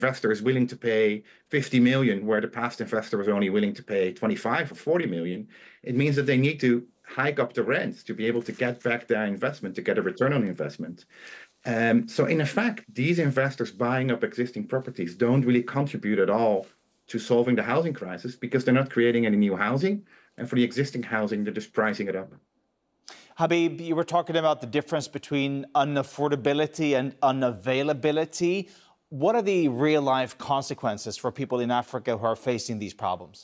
investor is willing to pay 50 million, where the past investor was only willing to pay 25 or 40 million, it means that they need to hike up the rent to be able to get back their investment, to get a return on investment. So in effect, these investors buying up existing properties don't really contribute at all to solving the housing crisis, because they're not creating any new housing. And for the existing housing, they're just pricing it up. Habib, you were talking about the difference between unaffordability and unavailability. What are the real-life consequences for people in Africa who are facing these problems?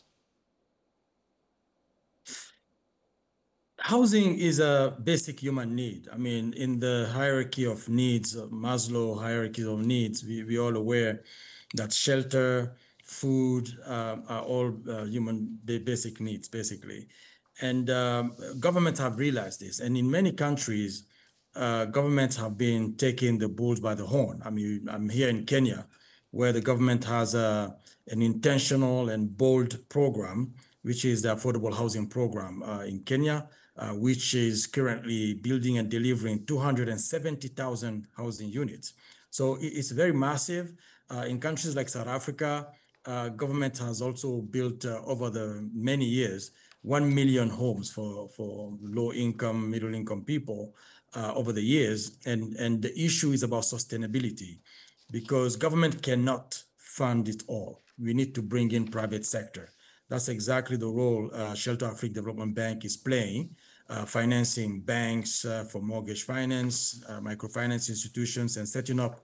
Housing is a basic human need. I mean, in the hierarchy of needs, Maslow hierarchy of needs, we're all aware that shelter, food are all human basic needs, basically. And governments have realized this. And in many countries, governments have been taking the bulls by the horn. I mean, I'm here in Kenya, where the government has an intentional and bold program, which is the Affordable Housing Program in Kenya, which is currently building and delivering 270,000 housing units. So it's very massive. In countries like South Africa, government has also built over the many years 1 million homes for low-income, middle-income people over the years. And the issue is about sustainability, because government cannot fund it all. We need to bring in private sector. That's exactly the role Shelter Afrique Development Bank is playing, financing banks for mortgage finance, microfinance institutions, and setting up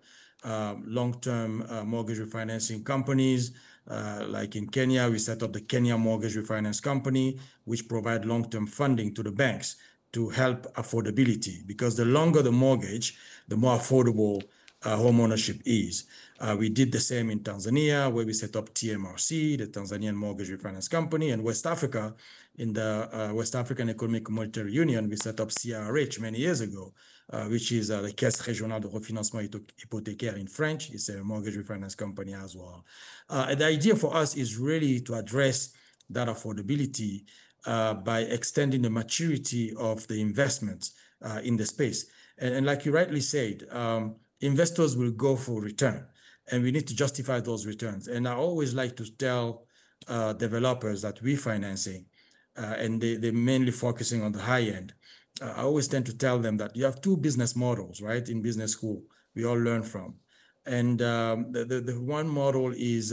long-term mortgage refinancing companies. Like in Kenya, we set up the Kenya Mortgage Refinance Company, which provide long-term funding to the banks to help affordability, because the longer the mortgage, the more affordable home ownership is. We did the same in Tanzania, where we set up TMRC, the Tanzanian Mortgage Refinance Company, and West Africa, in the West African Economic Monetary Union, we set up CRH many years ago, which is the Caisse Régionale de Refinancement Hypothécaire in French. It's a mortgage refinance company as well. The idea for us is really to address that affordability by extending the maturity of the investments in the space. And like you rightly said, investors will go for return, and we need to justify those returns. And I always like to tell developers that we're financing, and they're mainly focusing on the high end. I always tend to tell them that you have two business models, right, in business school, we all learn from. And the one model is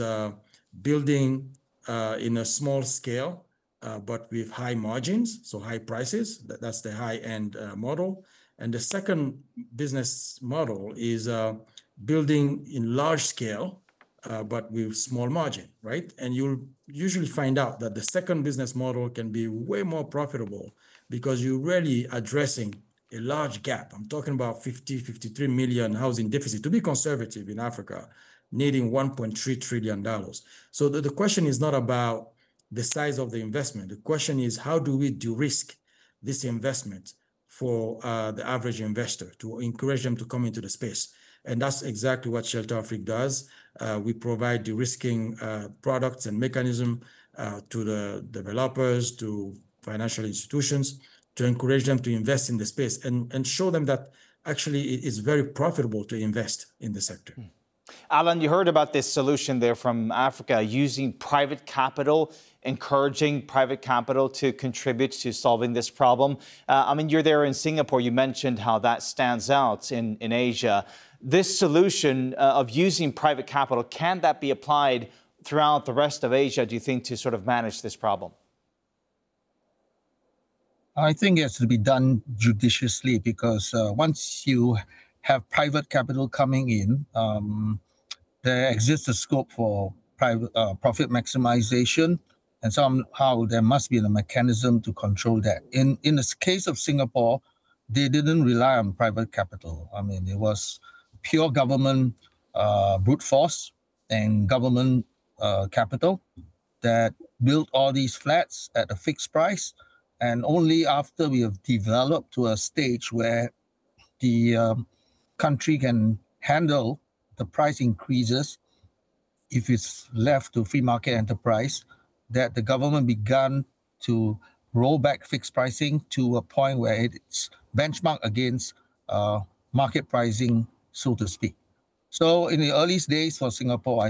building in a small scale, but with high margins, so high prices. That's the high-end model. And the second business model is building in large scale, but with small margin, right? And you'll usually find out that the second business model can be way more profitable, because you're really addressing a large gap. I'm talking about 53 million housing deficit, to be conservative, in Africa, needing $1.3 trillion. So the question is not about the size of the investment. The question is, how do we de-risk this investment for the average investor, to encourage them to come into the space? And that's exactly what Shelter Afrique does. We provide de-risking products and mechanism to the developers, to financial institutions, to encourage them to invest in the space and show them that actually it is very profitable to invest in the sector. Alan, you heard about this solution there from Africa, using private capital, encouraging private capital to contribute to solving this problem. I mean, you're there in Singapore. You mentioned how that stands out in Asia. This solution of using private capital, can that be applied throughout the rest of Asia, do you think, to sort of manage this problem? I think it has to be done judiciously, because once you have private capital coming in, there exists a scope for private profit maximization, and somehow there must be a mechanism to control that. In the case of Singapore, they didn't rely on private capital. I mean, it was pure government brute force and government capital that built all these flats at a fixed price. And only after we have developed to a stage where the country can handle the price increases, if it's left to free market enterprise, that the government began to roll back fixed pricing to a point where it's benchmarked against market pricing, so to speak. So in the earliest days for Singapore,